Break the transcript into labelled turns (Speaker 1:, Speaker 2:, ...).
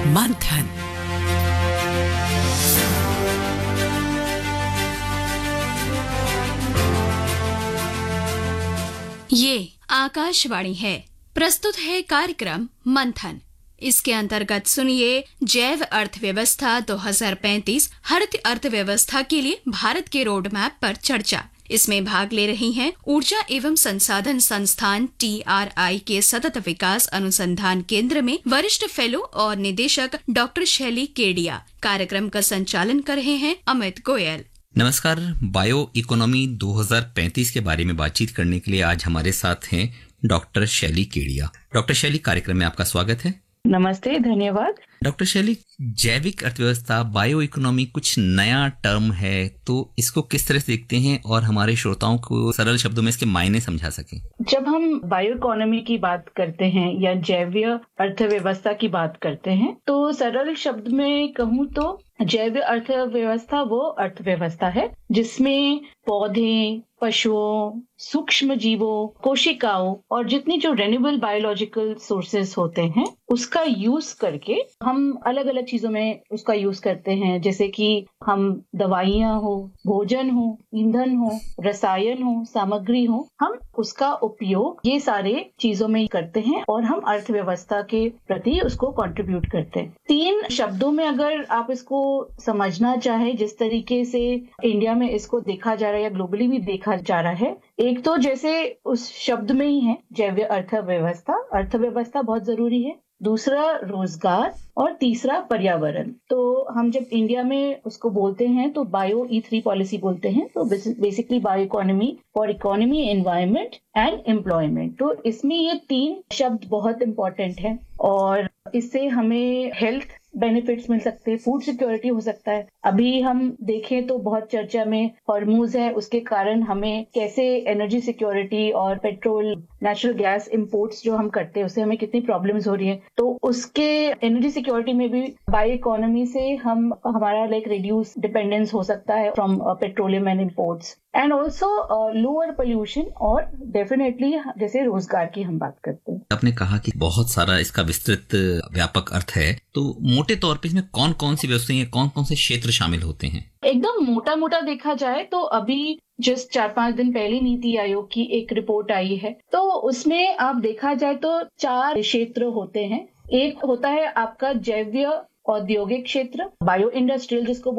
Speaker 1: मंथन। ये आकाशवाणी है। प्रस्तुत है कार्यक्रम मंथन। इसके अंतर्गत सुनिए जैव अर्थव्यवस्था 2035 हरित अर्थव्यवस्था के लिए भारत के रोड मैप पर चर्चा। इसमें भाग ले रही हैं ऊर्जा एवं संसाधन संस्थान TRI के सतत विकास अनुसंधान केंद्र में वरिष्ठ फेलो और निदेशक डॉक्टर शैली केडिया। कार्यक्रम का संचालन कर रहे हैं अमित गोयल।
Speaker 2: नमस्कार। बायो इकोनॉमी 2035 के बारे में बातचीत करने के लिए आज हमारे साथ हैं डॉक्टर शैली केडिया। डॉक्टर शैली, कार्यक्रम में आपका स्वागत है।
Speaker 3: नमस्ते, धन्यवाद।
Speaker 2: डॉक्टर शैली, जैविक अर्थव्यवस्था बायो इकोनॉमी कुछ नया टर्म है, तो इसको किस तरह से देखते हैं और हमारे श्रोताओं को सरल शब्दों में इसके मायने समझा सकें?
Speaker 3: जब हम बायो इकोनॉमी की बात करते हैं या जैव अर्थव्यवस्था की बात करते हैं, तो सरल शब्द में कहूँ तो जैव अर्थव्यवस्था वो अर्थव्यवस्था है जिसमें पौधे, पशुओं, सूक्ष्म जीवों, कोशिकाओं और जितनी जो रेन्यूएबल बायोलॉजिकल सोर्सेस होते हैं उसका यूज करके हम अलग अलग चीजों में उसका यूज करते हैं। जैसे कि हम दवाइयां हो, भोजन हो, ईंधन हो, रसायन हो, सामग्री हो, हम उसका उपयोग ये सारे चीजों में करते हैं और हम अर्थव्यवस्था के प्रति उसको कंट्रीब्यूट करते हैं। 3 शब्दों में अगर आप इसको समझना चाहे, जिस तरीके से इंडिया में इसको देखा जा रहा है या ग्लोबली भी देखा जा रहा है, एक तो जैसे उस शब्द में ही है जैव अर्थव्यवस्था, अर्थव्यवस्था बहुत जरूरी है। दूसरा रोजगार और तीसरा पर्यावरण। तो हम जब इंडिया में उसको बोलते हैं तो बायो E3 पॉलिसी बोलते हैं। तो basically bio economy for economy, environment and employment. तो इसमें ये 3 शब्द बहुत इंपॉर्टेंट है और इससे हमें हेल्थ बेनिफिट्स मिल सकते हैं, फूड सिक्योरिटी हो सकता है। अभी हम देखें तो बहुत चर्चा में हॉर्मूज है, उसके कारण हमें कैसे एनर्जी सिक्योरिटी और पेट्रोल, नेचुरल गैस इंपोर्ट्स जो हम करते हैं उससे हमें कितनी प्रॉब्लम्स हो रही है। तो उसके एनर्जी सिक्योरिटी में भी बायो इकोनॉमी से हमारा रिड्यूस डिपेंडेंस हो सकता है from petroleum and imports and also lower pollution और डेफिनेटली जैसे रोजगार की हम बात करते हैं।
Speaker 2: आपने कहा कि बहुत सारा इसका विस्तृत व्यापक अर्थ है, तो मोटे तौर पे इसमें कौन कौन सी वस्तुएं, कौन कौन से क्षेत्र शामिल होते हैं?
Speaker 3: एकदम मोटा मोटा देखा जाए तो अभी जस्ट 4-5 दिन पहले नीति आयोग की एक रिपोर्ट आई है, तो उसमें आप देखा जाए तो 4 क्षेत्र होते हैं। एक होता है आपका जैव औद्योगिक क्षेत्र, बायो इंडस्ट्रियल जिसको